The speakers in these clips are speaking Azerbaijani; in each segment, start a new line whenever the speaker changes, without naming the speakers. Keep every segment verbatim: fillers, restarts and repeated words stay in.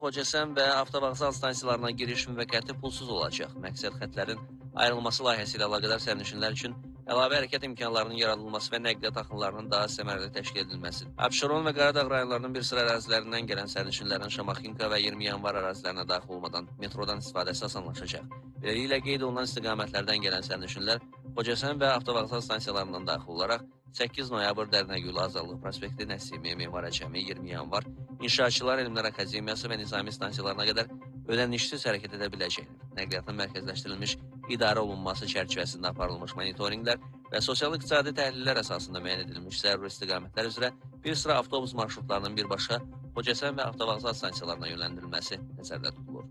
Xocasən və avtovağzal stansiyalarına giriş müvəqqəti pulsuz olacaq. Məqsəd xətlərin ayrılması layihəsi ilə əlaqədar sərnişinlər üçün əlavə hərəkət imkanlarının yaradılması və nəqliyyat axınlarının daha səmərəli təşkil edilməsidir. Abşeron və Qaradağ rayonlarının bir sıra ərazilərindən gələn sərnişinlərin Şamaxınka və iyirmi yanvar ərazilərinə daxil olmadan metrodan istifadəsi asanlaşacaq. Beləliklə, qeyd olunan istiqamətlərdən gələn sərnişinlər Xocasən və avtovağzal stansiyalarından daxil olaraq səkkiz noyabr Dərnəgül Azadlıq prospekti, Nəsimi, Memar Əcəmi, iyirmi yanvar, İnşaatçılar Elmlər Akademiyası və Nizami stansiyalarına qədər ödənişsiz hərəkət edə biləcəkdir. Nəqliyyatın mərkəzləşdirilmiş idarə olunması çərçivəsində aparılmış monitorinqlər və sosial-iqtisadi təhlillər əsasında müəyyən edilmiş zəruri istiqamətlər üzrə bir sıra avtobus marşrutlarının birbaşa Xocasən və avtovağzal stansiyalarına yönləndirilməsi nəzərdə tutulur.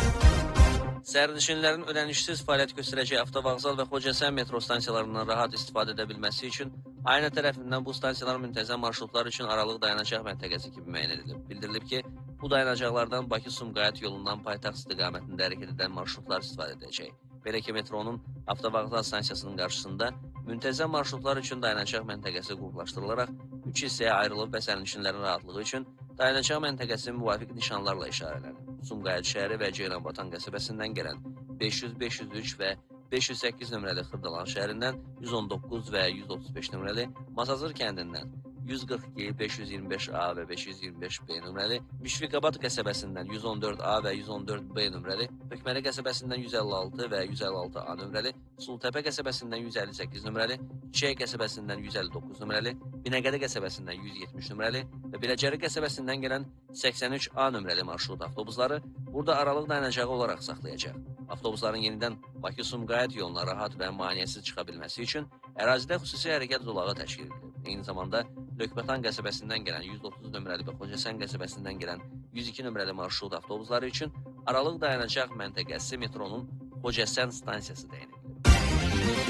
Sərnişinlərin ödənişsiz fəaliyyət göstərəcəyi avtovağzal və Xocasən metro stansiyalarından rahat istifadə edə bilməsi üçün aynı tərəfindən bu stansiyalar müntəzəm marşrutlar üçün aralıq dayanacaq məntəqəsi kimi müəyyən edilib. Bildirilib ki, bu dayanacaqlardan Bakı-Sumqayıt yolundan paytaxt istiqamətində hərəkət edən marşrutlar istifadə edəcək. Belə ki, metronun avtovağzal stansiyasının qarşısında müntəzəm marşrutlar üçün dayanacaq məntəqəsi qruplaşdırılaraq üç hissəyə ayrılıb və sərnişinlərin rahatlığı üçün dayanacaq məntəqəsi müvafiq nişanlarla işarələnir. Sumqayıt şəhəri və Ceyranbatan qəsəbəsindən gələn beş yüz, beş yüz üç və beş yüz səkkiz nömrəli Xırdalan şəhərindən yüz on doqquz və yüz otuz beş nömrəli Masazır kəndindən yüz qırx iki, beş yüz iyirmi beş A və beş yüz iyirmi beş B nömrəli, Müşfiqabad qəsəbəsindən yüz on dörd A və yüz on dörd B nömrəli, Hökməli qəsəbəsindən yüz əlli altı və yüz əlli altı A nömrəli, Sultəpə qəsəbəsindən yüz əlli səkkiz nömrəli, Çiçək qəsəbəsindən yüz əlli doqquz nömrəli, Binəqədi qəsəbəsindən yüz yetmiş nömrəli və Biləcəri qəsəbəsindən gələn səksən üç A nömrəli marşrut avtobusları burada aralıq dayanacağı olaraq saxlayacaq. Avtobusların yenidən Bakı-Sumqayıt yoluna rahat və maneəsiz çıxa bilməsi üçün ərazidə xüsusi hərəkət zolağı təşkil edilir. Eyni zamanda Lökbatan qəsəbəsindən gələn yüz otuz nömrəli və Xocasən qəsəbəsindən gələn yüz iki nömrəli marşrut avtobusları üçün aralıq dayanacaq məntəqəsi metronun Xocasən stansiyası təyin edilir.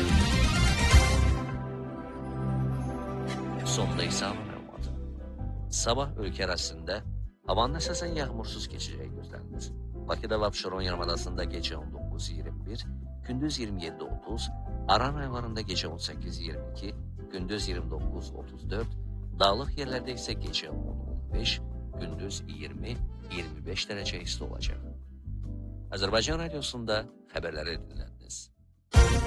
Sonda isə məlumatı. Sabah ölkə ərazisində havanın əsasən yağmursuz keçəcəyi gözlənilir. Bakıda və Abşeron yarımadasında gecə on doqquz iyirmi bir, gündüz iyirmi yeddi otuz, Aran rayonlarında gecə on səkkiz iyirmi iki, gündüz iyirmi doqquz otuz dörd, dağlıq yerlərdə isə gecə on on beş, gündüz iyirmi iyirmi beş dərəcə isti olacaq. Azərbaycan radiosunda xəbərləri dinlədiniz.